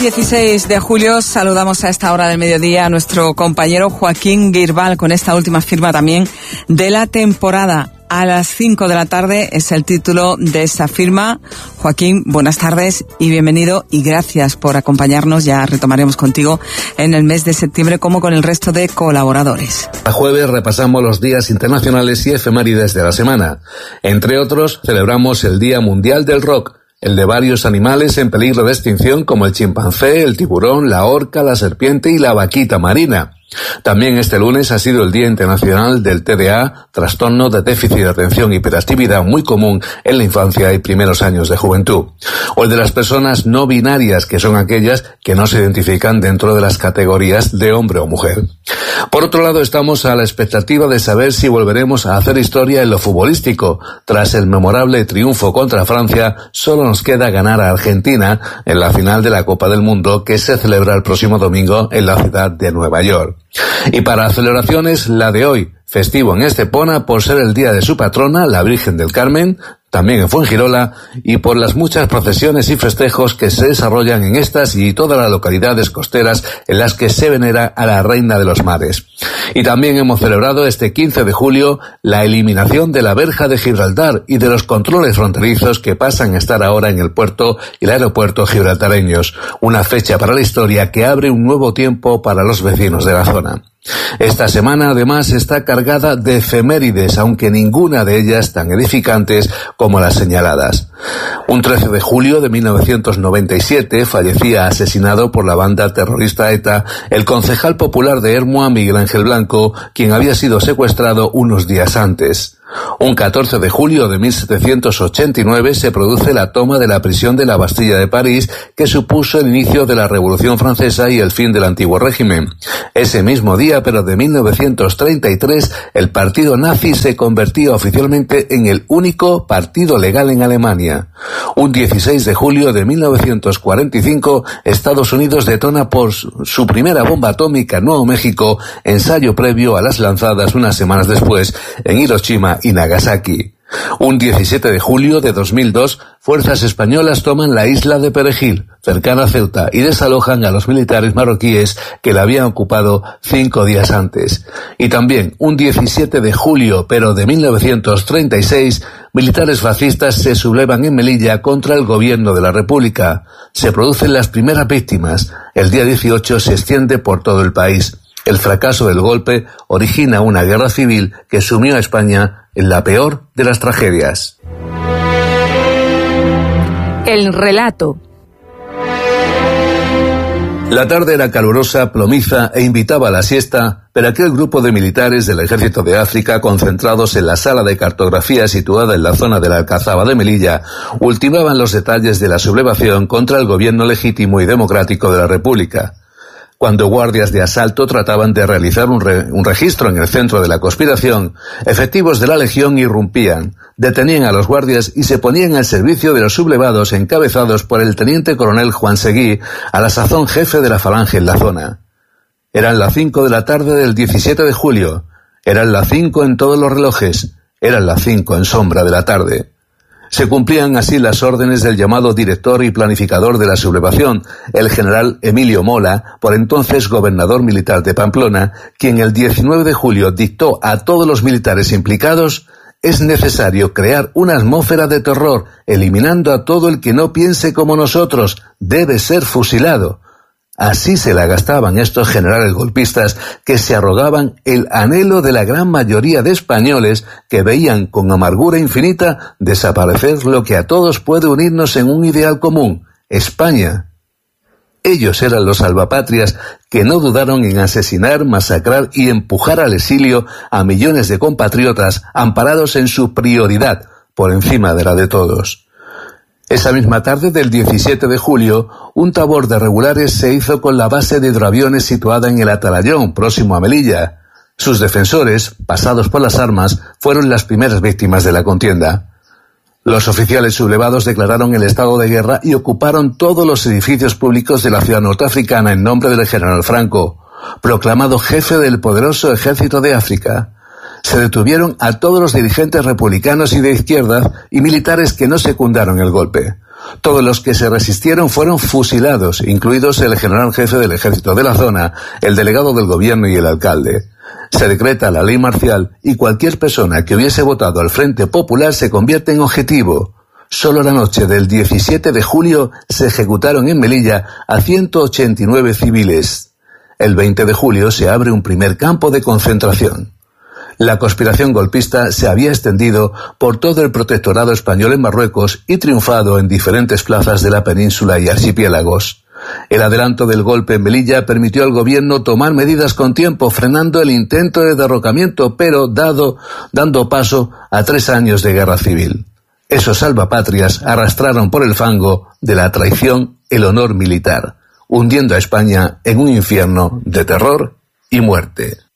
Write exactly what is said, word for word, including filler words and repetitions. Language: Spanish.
dieciséis de julio saludamos a esta hora del mediodía a nuestro compañero Joaquín Girbal con esta última firma también de la temporada. A las cinco de la tarde es el título de esa firma. Joaquín, buenas tardes y bienvenido y gracias por acompañarnos. Ya retomaremos contigo en el mes de septiembre como con el resto de colaboradores. A jueves repasamos los días internacionales y efemérides de la semana. Entre otros, celebramos el Día Mundial del Rock, el de varios animales en peligro de extinción como el chimpancé, el tiburón, la orca, la serpiente y la vaquita marina. También este lunes ha sido el Día Internacional del T D A, trastorno de déficit de atención y hiperactividad muy común en la infancia y primeros años de juventud. O el de las personas no binarias, que son aquellas que no se identifican dentro de las categorías de hombre o mujer. Por otro lado, estamos a la expectativa de saber si volveremos a hacer historia en lo futbolístico. Tras el memorable triunfo contra Francia, solo nos queda ganar a Argentina en la final de la Copa del Mundo que se celebra el próximo domingo en la ciudad de Nueva York. Y para celebraciones, la de hoy, festivo en Estepona por ser el día de su patrona, la Virgen del Carmen, también en Fuengirola, y por las muchas procesiones y festejos que se desarrollan en estas y todas las localidades costeras en las que se venera a la Reina de los Mares. Y también hemos celebrado este quince de julio la eliminación de la verja de Gibraltar y de los controles fronterizos que pasan a estar ahora en el puerto y el aeropuerto gibraltareños, una fecha para la historia que abre un nuevo tiempo para los vecinos de la zona. Esta semana además está cargada de efemérides, aunque ninguna de ellas tan edificantes como las señaladas. Un trece de julio de mil novecientos noventa y siete fallecía asesinado por la banda terrorista ETA el concejal popular de Ermua, Miguel Ángel Blanco, quien había sido secuestrado unos días antes. Un catorce de julio de mil setecientos ochenta y nueve se produce la toma de la prisión de la Bastilla de París, que supuso el inicio de la Revolución Francesa y el fin del antiguo régimen. Ese mismo día, pero de mil novecientos treinta y tres, el partido nazi se convertía oficialmente en el único partido legal en Alemania. Un dieciséis de julio de mil novecientos cuarenta y cinco, Estados Unidos detona por su primera bomba atómica en Nuevo México, ensayo previo a las lanzadas unas semanas después en Hiroshima y Nagasaki. Un diecisiete de julio de dos mil dos, fuerzas españolas toman la isla de Perejil, cercana a Ceuta, y desalojan a los militares marroquíes que la habían ocupado cinco días antes. Y también un diecisiete de julio, pero de mil novecientos treinta y seis, militares fascistas se sublevan en Melilla contra el gobierno de la República. Se producen las primeras víctimas. El día dieciocho se extiende por todo el país. El fracaso del golpe origina una guerra civil que sumió a España en la peor de las tragedias. El relato. La tarde era calurosa, plomiza e invitaba a la siesta, pero aquel grupo de militares del Ejército de África, concentrados en la sala de cartografía situada en la zona de la Alcazaba de Melilla, ultimaban los detalles de la sublevación contra el gobierno legítimo y democrático de la República. Cuando guardias de asalto trataban de realizar un, re, un registro en el centro de la conspiración, efectivos de la Legión irrumpían, detenían a los guardias y se ponían al servicio de los sublevados encabezados por el teniente coronel Juan Seguí, a la sazón jefe de la falange en la zona. Eran las cinco de la tarde del diecisiete de julio, eran las cinco en todos los relojes, eran las cinco en sombra de la tarde. Se cumplían así las órdenes del llamado director y planificador de la sublevación, el general Emilio Mola, por entonces gobernador militar de Pamplona, quien el diecinueve de julio dictó a todos los militares implicados: es necesario crear una atmósfera de terror, eliminando a todo el que no piense como nosotros, debe ser fusilado. Así se la gastaban estos generales golpistas que se arrogaban el anhelo de la gran mayoría de españoles que veían con amargura infinita desaparecer lo que a todos puede unirnos en un ideal común, España. Ellos eran los salvapatrias que no dudaron en asesinar, masacrar y empujar al exilio a millones de compatriotas amparados en su prioridad por encima de la de todos. Esa misma tarde del diecisiete de julio, un tabor de regulares se hizo con la base de hidroaviones situada en el Atalayón, próximo a Melilla. Sus defensores, pasados por las armas, fueron las primeras víctimas de la contienda. Los oficiales sublevados declararon el estado de guerra y ocuparon todos los edificios públicos de la ciudad norteafricana en nombre del general Franco, proclamado jefe del poderoso Ejército de África. Se detuvieron a todos los dirigentes republicanos y de izquierda y militares que no secundaron el golpe. Todos los que se resistieron fueron fusilados, incluidos el general jefe del ejército de la zona, el delegado del gobierno y el alcalde. Se decreta la ley marcial y cualquier persona que hubiese votado al Frente Popular se convierte en objetivo. Solo la noche del diecisiete de julio se ejecutaron en Melilla a ciento ochenta y nueve civiles. El veinte de julio se abre un primer campo de concentración. La conspiración golpista se había extendido por todo el protectorado español en Marruecos y triunfado en diferentes plazas de la península y archipiélagos. El adelanto del golpe en Melilla permitió al gobierno tomar medidas con tiempo, frenando el intento de derrocamiento, pero dado, dando paso a tres años de guerra civil. Esos salvapatrias arrastraron por el fango de la traición el honor militar, hundiendo a España en un infierno de terror y muerte.